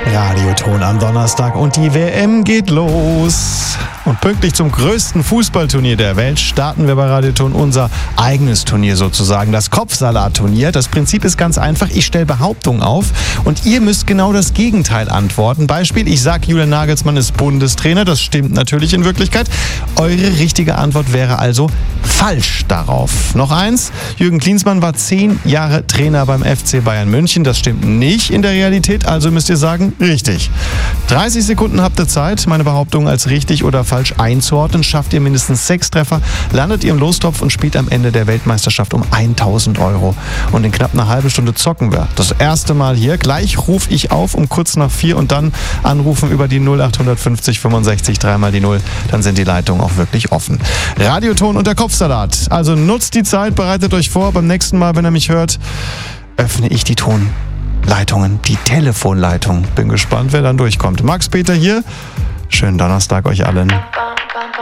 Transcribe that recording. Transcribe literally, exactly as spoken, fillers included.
Radioton am Donnerstag und die W M geht los. Und pünktlich zum größten Fußballturnier der Welt starten wir bei Radioton unser eigenes Turnier sozusagen, das Kopfsalat-Turnier. Das Prinzip ist ganz einfach, ich stelle Behauptungen auf und ihr müsst genau das Gegenteil antworten. Beispiel, ich sage, Julian Nagelsmann ist Bundestrainer, das stimmt natürlich in Wirklichkeit. Eure richtige Antwort wäre also falsch darauf. Noch eins, Jürgen Klinsmann war zehn Jahre Trainer beim F C Bayern München, das stimmt nicht in der Realität, also müsst ihr sagen, richtig. dreißig Sekunden habt ihr Zeit, meine Behauptung als richtig oder falsch einzuordnen. Schafft ihr mindestens sechs Treffer, landet ihr im Lostopf und spielt am Ende der Weltmeisterschaft um tausend Euro. Und in knapp einer halben Stunde zocken wir. Das erste Mal hier. Gleich rufe ich auf um kurz nach vier und dann anrufen über die null acht fünfzig fünfundsechzig dreimal die null. Dann sind die Leitungen auch wirklich offen. Radioton und der Kopfsalat. Also nutzt die Zeit, bereitet euch vor. Beim nächsten Mal, wenn ihr mich hört, öffne ich die Tonleitungen, die Telefonleitung. Bin gespannt, wer dann durchkommt. Max Peter hier. Schönen Donnerstag euch allen.